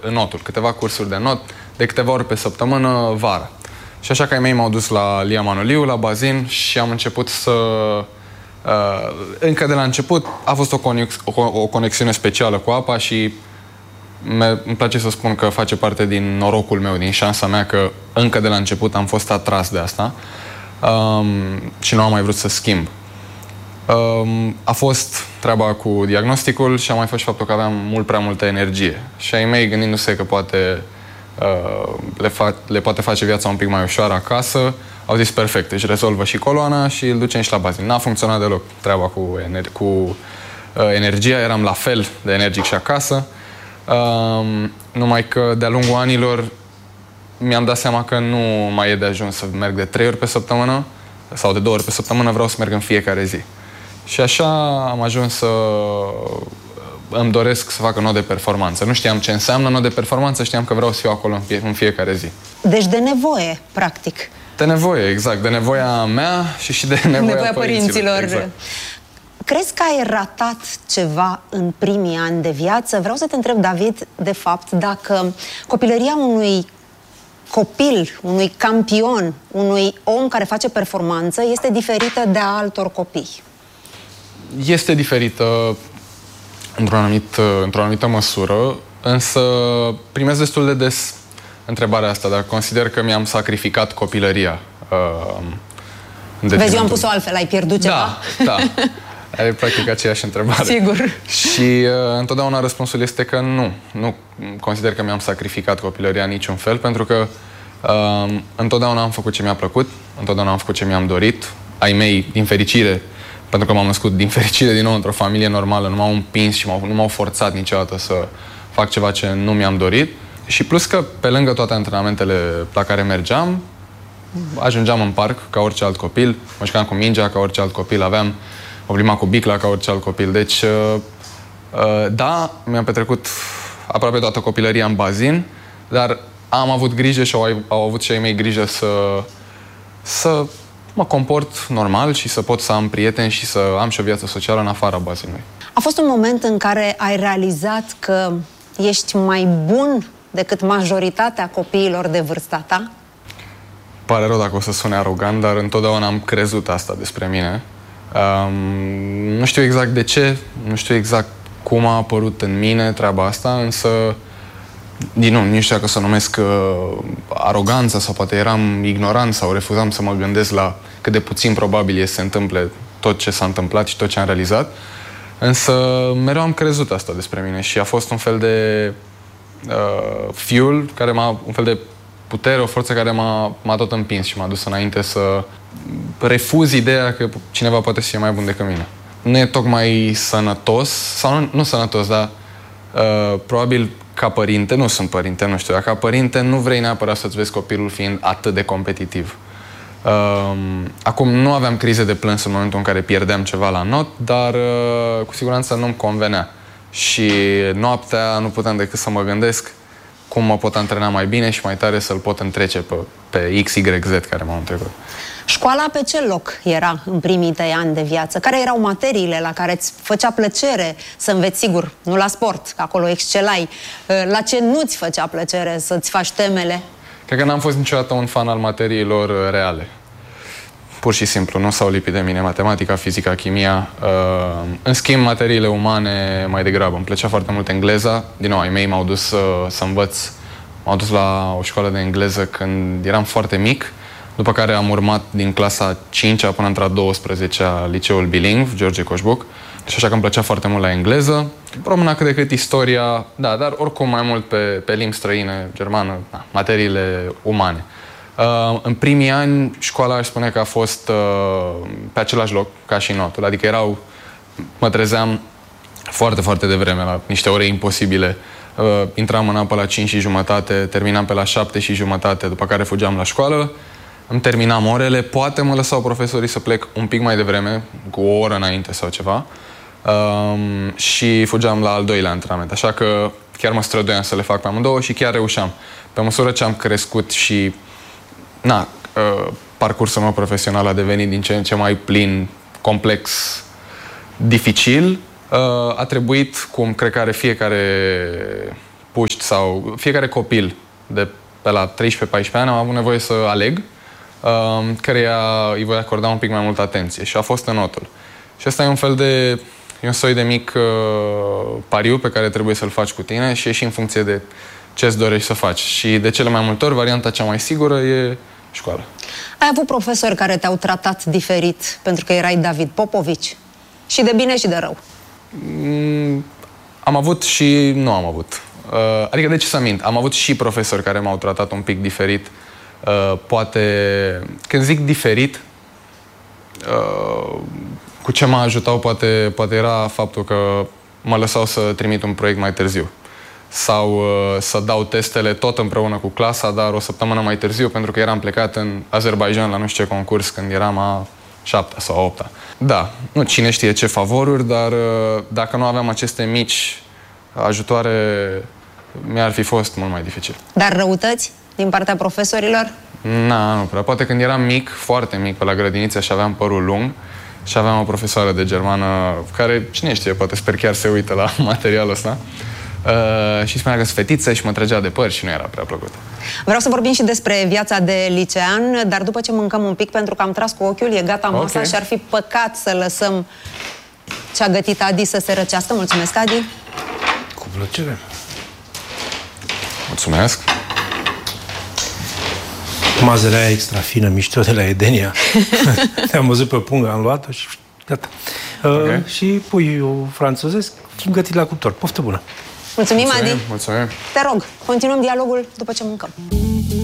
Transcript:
notul, câteva cursuri de not, de câteva ori pe săptămână, vara. Și așa că ai mei m-au dus la Lia Manoliu, la bazin și am început să... încă de la început a fost o conexiune specială cu apa și îmi place să spun că face parte din norocul meu, din șansa mea, că încă de la început am fost atras de asta și nu am mai vrut să schimb. A fost treaba cu diagnosticul și a mai fost și faptul că aveam mult prea multă energie. Și ai mei, gândindu-se că poate le poate face viața un pic mai ușoară acasă, au zis perfect, își rezolvă și coloana și îl ducem și la bazin. N-a funcționat deloc treaba cu energia, eram la fel de energic și acasă, numai că de-a lungul anilor mi-am dat seama că nu mai e de ajuns să merg de 3 ori pe săptămână sau de 2 ori pe săptămână, vreau să merg în fiecare zi. Și așa am ajuns să îmi doresc să fac un not de performanță. Nu știam ce înseamnă not de performanță, știam că vreau să fiu acolo în fiecare zi. Deci de nevoie, practic. De nevoie, exact. De nevoia mea și de nevoia părinților. Exact. Crezi că ai ratat ceva în primii ani de viață? Vreau să te întreb, David, de fapt, dacă copilăria unui copil, unui campion, unui om care face performanță este diferită de a altor copii. Este diferită într-o anumită măsură, însă primesc destul de des întrebarea asta, dar consider că mi-am sacrificat copilăria. Vezi, eu am pus-o altfel, ai pierdut ceva? Da. E practic aceeași întrebare. Sigur. Și întotdeauna răspunsul este că nu. Nu consider că mi-am sacrificat copilăria în niciun fel, pentru că întotdeauna am făcut ce mi-a plăcut, întotdeauna am făcut ce mi-am dorit. Ai mei, din fericire, pentru că m-am născut din fericire din nou într-o familie normală, nu m-au împins și nu m-au forțat niciodată să fac ceva ce nu mi-am dorit. Și plus că, pe lângă toate antrenamentele la care mergeam, ajungeam în parc ca orice alt copil, mă jucam cu mingea ca orice alt copil, aveam o plimbam cu bicla ca orice alt copil. Deci, da, mi-am petrecut aproape toată copilăria în bazin, dar am avut grijă și au avut și ai mei grijă să mă comport normal și să pot să am prieteni și să am și o viață socială în afara bazinului. A fost un moment în care ai realizat că ești mai bun decât majoritatea copiilor de vârsta ta? Pare rău dacă o să sune arogant, dar întotdeauna am crezut asta despre mine. Nu știu exact de ce, nu știu exact cum a apărut în mine treaba asta, însă din nou, nu știu dacă să o numesc aroganță sau poate eram ignorant sau refuzam să mă gândesc la cât de puțin probabil e să se întâmple tot ce s-a întâmplat și tot ce am realizat. Însă mereu am crezut asta despre mine și a fost un fel de fuel, un fel de putere, o forță care m-a tot împins și m-a dus înainte să refuz ideea că cineva poate să fie mai bun decât mine. Nu e tocmai sănătos, sau nu sănătos, dar probabil ca părinte, nu sunt părinte, nu știu, dar ca părinte nu vrei neapărat să-ți vezi copilul fiind atât de competitiv. Acum nu aveam crize de plâns în momentul în care pierdeam ceva la not, dar cu siguranță nu-mi convenea. Și noaptea nu puteam decât să mă gândesc cum mă pot antrena mai bine și mai tare să-l pot întrece pe XYZ care m-au întrebat. Școala pe ce loc era în primii tăi ani de viață? Care erau materiile la care îți făcea plăcere să înveți? Sigur, nu la sport, că acolo excelai. La ce nu-ți făcea plăcere să-ți faci temele? Cred că n-am fost niciodată un fan al materiilor reale. Pur și simplu, nu s-au lipit de mine matematica, fizica, chimia. În schimb, materiile umane mai degrabă. Îmi plăcea foarte mult engleza. Din nou, ai mei m-au dus să învăț. M-au dus la o școală de engleză când eram foarte mic, după care am urmat din clasa 5-a până într-a 12-a liceul bilingv, George Coșbuc. Și așa că îmi plăcea foarte mult la engleză. Româna cât de cât istoria, da, dar oricum mai mult pe limbi străine, germană, da, materiile umane. În primii ani, școala aș spune că a fost pe același loc ca și notul. Adică mă trezeam foarte, foarte devreme la niște ore imposibile. Intram în apă la 5:30, terminam pe la 7:30, după care fugeam la școală. Îmi terminam orele, poate mă lăsau profesorii să plec un pic mai devreme, cu o oră înainte sau ceva, și fugeam la al doilea antrenament. Așa că chiar mă străduiam să le fac pe amândouă și chiar reușeam. Pe măsură ce am crescut și parcursul meu profesional a devenit din ce în ce mai plin, complex, dificil, a trebuit, cum cred că are fiecare puști sau fiecare copil de pe la 13-14 ani am avut nevoie să aleg căreia îi voi acorda un pic mai multă atenție și a fost Înotul. Și asta e un soi de mic pariu pe care trebuie să-l faci cu tine și e și în funcție de ce-ți dorești să faci. Și de cele mai multe ori, varianta cea mai sigură e școală. Ai avut profesori care te-au tratat diferit pentru că erai David Popovici? Și de bine și de rău? Am avut și nu am avut. Adică, de ce să mint? Am avut și profesori care m-au tratat un pic diferit. Poate, când zic diferit, cu ce mă ajutau poate era faptul că mă lăsau să trimit un proiect mai târziu. Sau să dau testele tot împreună cu clasa, dar o săptămână mai târziu, pentru că eram plecat în Azerbaijan la nu știu ce concurs când eram a 7-a sau 8-a. Da, nu cine știe ce favoruri, dar dacă nu aveam aceste mici ajutoare, mi-ar fi fost mult mai dificil. Dar răutăți din partea profesorilor? Nu prea. Poate când eram mic, foarte mic, pe la grădiniță și aveam părul lung și aveam o profesoară de germană care, cine știe, poate sper chiar se uită la materialul ăsta. Și spunea că sunt fetiță și mă trăgea de păr și nu era prea plăcut. Vreau să vorbim și despre viața de licean, dar după ce mâncăm un pic, pentru că am tras cu ochiul, e gata masa și ar fi păcat să lăsăm ce a gătit Adi să se răcească. Mulțumesc, Adi! Cu plăcere! Mulțumesc! Mazărea aia extra fină, mișto de la Edenia. Te-am văzut pe pungă, am luat-o și gata. Și puiul franțuzesc gătit la cuptor. Poftă bună! Mulțumim, Adi! Mulțumim! Te rog, continuăm dialogul după ce mâncăm.